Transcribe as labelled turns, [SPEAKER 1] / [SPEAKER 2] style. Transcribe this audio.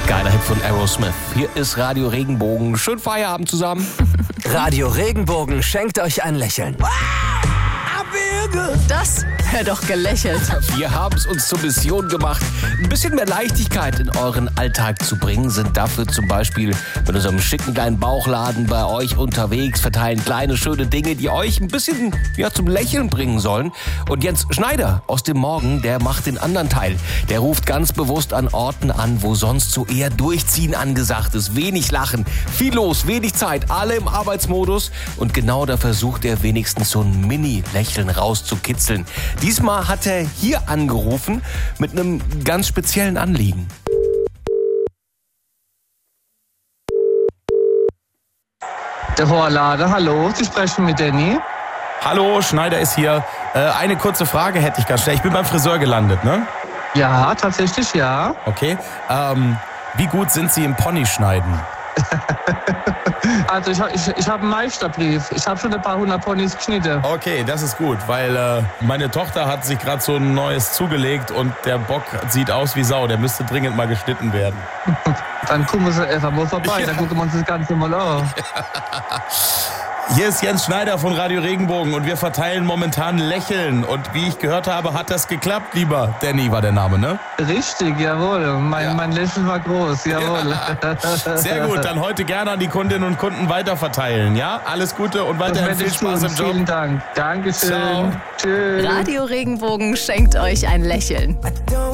[SPEAKER 1] Geiler Hit von Aerosmith. Hier ist Radio Regenbogen. Schönen Feierabend zusammen.
[SPEAKER 2] Radio Regenbogen schenkt euch ein Lächeln.
[SPEAKER 3] Das wäre doch gelächelt.
[SPEAKER 1] Wir haben es uns zur Mission gemacht, ein bisschen mehr Leichtigkeit in euren Alltag zu bringen. Sind dafür zum Beispiel mit unserem schicken kleinen Bauchladen bei euch unterwegs, verteilen kleine, schöne Dinge, die euch ein bisschen zum Lächeln bringen sollen. Und Jens Schneider aus dem Morgen, der macht den anderen Teil. Der ruft ganz bewusst an Orten an, wo sonst so eher Durchziehen angesagt ist. Wenig Lachen, viel los, wenig Zeit, alle im Arbeitsmodus. Und genau da versucht er wenigstens so ein Mini-Lächeln rauszukitzeln. Diesmal hat er hier angerufen mit einem ganz speziellen Anliegen.
[SPEAKER 4] Der Horlader, hallo, Sie sprechen mit Danny.
[SPEAKER 5] Hallo, Schneider ist hier. Eine kurze Frage hätte ich ganz schnell. Ich bin beim Friseur gelandet, ne?
[SPEAKER 4] Ja, tatsächlich, ja.
[SPEAKER 5] Okay. Wie gut sind Sie im Ponyschneiden?
[SPEAKER 4] Also ich habe einen Meisterbrief. Ich habe schon ein paar hundert Ponys geschnitten.
[SPEAKER 5] Okay, das ist gut, weil meine Tochter hat sich gerade so ein neues zugelegt und der Bock sieht aus wie Sau. Der müsste dringend mal geschnitten werden.
[SPEAKER 4] Dann gucken wir sie einfach mal vorbei,
[SPEAKER 5] Ja.
[SPEAKER 4] Dann gucken wir uns das Ganze mal an.
[SPEAKER 5] Hier ist Jens Schneider von Radio Regenbogen und wir verteilen momentan Lächeln. Und wie ich gehört habe, hat das geklappt, lieber Danny war der Name, ne?
[SPEAKER 4] Richtig, jawohl. Mein Lächeln war groß, jawohl.
[SPEAKER 5] Sehr gut, dann heute gerne an die Kundinnen und Kunden weiterverteilen, ja? Alles Gute und
[SPEAKER 4] Das
[SPEAKER 5] weiterhin
[SPEAKER 4] werde
[SPEAKER 5] viel
[SPEAKER 4] ich
[SPEAKER 5] Spaß
[SPEAKER 4] tun.
[SPEAKER 5] im Job.
[SPEAKER 4] Vielen Dank. Dankeschön.
[SPEAKER 5] Ciao.
[SPEAKER 4] Tschüss.
[SPEAKER 3] Radio Regenbogen schenkt euch ein Lächeln.